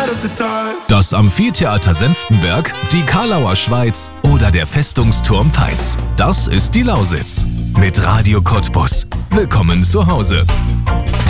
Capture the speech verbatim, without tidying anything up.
Das Amphitheater Senftenberg, die Karlauer Schweiz oder der Festungsturm Peitz. Das ist die Lausitz. Mit Radio Cottbus. Willkommen zu Hause.